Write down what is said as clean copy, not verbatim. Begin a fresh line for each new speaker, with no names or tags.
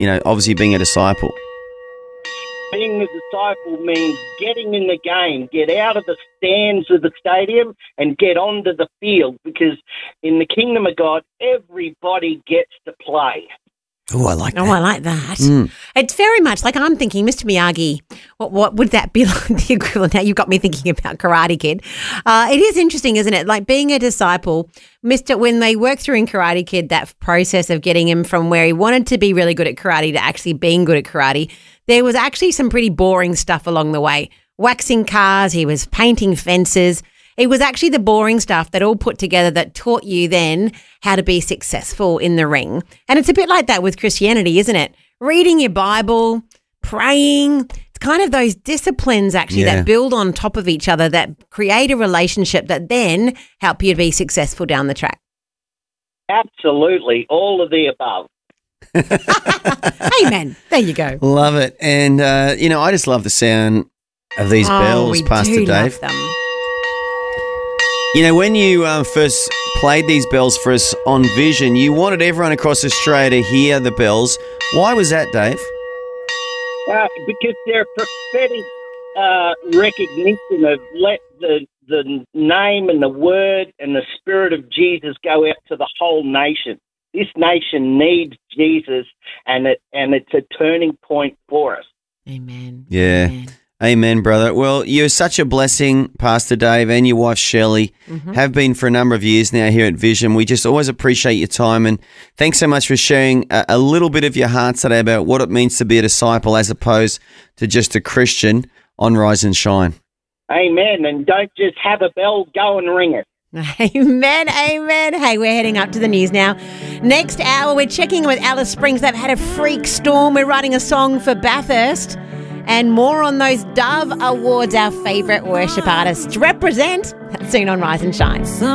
obviously being a disciple?
Being a disciple means getting in the game, get out of the stands of the stadium and get onto the field, because in the kingdom of God, everybody gets to play.
Oh, I like that.
Oh, I like that. It's very much like I'm thinking, Mr. Miyagi, what would that be like, the equivalent? Now you've got me thinking about Karate Kid. It is interesting, isn't it? Like being a disciple, when they work through in Karate Kid, that process of getting him from where he wanted to be really good at karate to actually being good at karate, there was actually some pretty boring stuff along the way. Waxing cars, he was painting fences. It was actually the boring stuff that all put together that taught you then how to be successful in the ring. And it's a bit like that with Christianity, isn't it? Reading your Bible, praying. It's kind of those disciplines actually that build on top of each other, that create a relationship that then help you to be successful down the track.
Absolutely. All of the above.
Amen. There you go.
Love it. And, I just love the sound of these bells, Pastor Dave.
Love them.
When you first played these bells for us on Vision, you wanted everyone across Australia to hear the bells. Why was that, Dave?
Because they're prophetic recognition of let the name and the word and the Spirit of Jesus go out to the whole nation. This nation needs Jesus, and it's a turning point for us.
Amen.
Yeah.
Amen.
Amen, brother. Well, you're such a blessing, Pastor Dave, and your wife Shelley have been for a number of years now here at Vision. We just always appreciate your time, and thanks so much for sharing a little bit of your heart today about what it means to be a disciple as opposed to just a Christian on Rise and Shine.
Amen. And don't just have a bell, go and ring it.
Amen, amen. Hey, we're heading up to the news now. Next hour, we're checking in with Alice Springs. They've had a freak storm. We're writing a song for Bathurst. And more on those Dove Awards, our favourite worship artists represent. That's soon on Rise and Shine.